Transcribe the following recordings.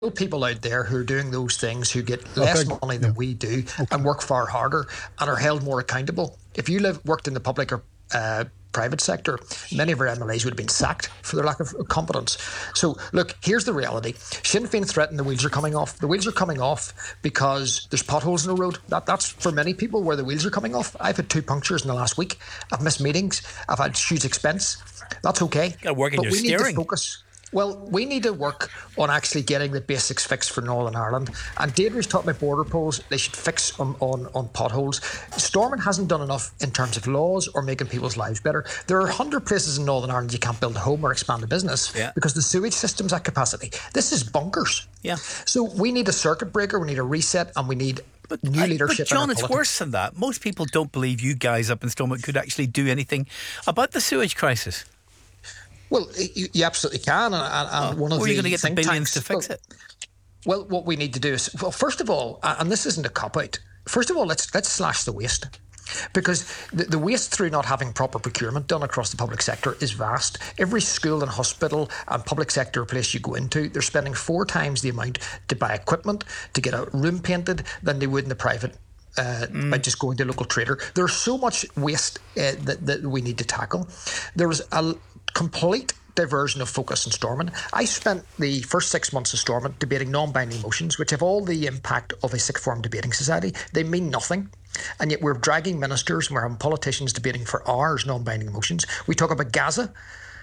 people out there who are doing those things who get I less think, money yeah. than we do and work far harder and are held more accountable. If you worked in the public or private sector, many of our MLAs would have been sacked for their lack of competence. So, look, here's the reality. Sinn Féin threaten the wheels are coming off. The wheels are coming off because there's potholes in the road. That's for many people where the wheels are coming off. I've had 2 punctures in the last week. I've missed meetings. I've had huge expense. That's okay. You got to work in your steering. Need to focus. Well, we need to work on actually getting the basics fixed for Northern Ireland. And Deirdre's talking about border poles. They should fix on potholes. Stormont hasn't done enough in terms of laws or making people's lives better. There are 100 places in Northern Ireland you can't build a home or expand a business because the sewage system's at capacity. This is bonkers. Yeah. So we need a circuit breaker, we need a reset, and we need new leadership. But John, it's worse than that. Most people don't believe you guys up in Stormont could actually do anything about the sewage crisis. Well, you absolutely can. And one of where are you going to get the billions tanks, to fix it? Well, what we need to do is, first of all, and this isn't a cop-out, first of all, let's slash the waste. Because the waste through not having proper procurement done across the public sector is vast. Every school and hospital and public sector place you go into, they're spending 4 times the amount to buy equipment, to get a room painted, than they would in the private by just going to a local trader. There's so much waste that we need to tackle. There was a complete diversion of focus in Stormont. I spent the first 6 months of Stormont debating non-binding motions, which have all the impact of a sixth form debating society. They mean nothing. And yet we're dragging ministers and we're having politicians debating for hours non-binding motions. We talk about Gaza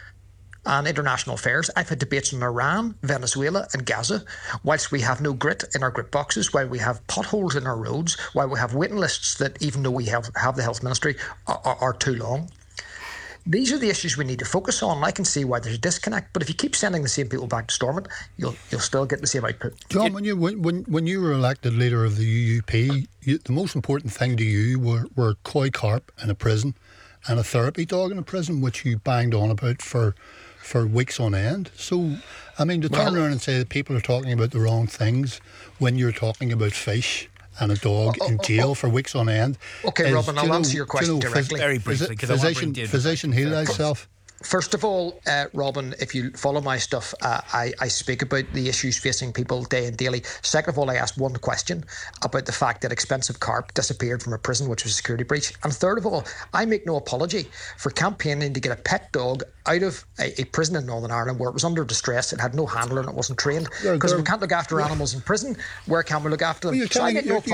and international affairs. I've had debates on Iran, Venezuela and Gaza, whilst we have no grit in our grit boxes, while we have potholes in our roads, while we have waiting lists that, even though we have the health ministry, are too long. These are the issues we need to focus on. I can see why there's a disconnect, but if you keep sending the same people back to Stormont, you'll still get the same output. John, when you were elected leader of the UUP, the most important thing to you were coy carp in a prison and a therapy dog in a prison, which you banged on about for weeks on end. So, I mean, to turn around and say that people are talking about the wrong things when you're talking about fish and a dog in jail for weeks on end. Okay, Robin, I'll answer your question directly. Very briefly, because I want to bring physician heal thyself. First of all, Robin, if you follow my stuff, I speak about the issues facing people day and daily. Second of all, I asked one question about the fact that expensive carp disappeared from a prison, which was a security breach. And third of all, I make no apology for campaigning to get a pet dog out of a prison in Northern Ireland where it was under distress, it had no handler and it wasn't trained. Because if we can't look after animals in prison, where can we look after them? Well, you're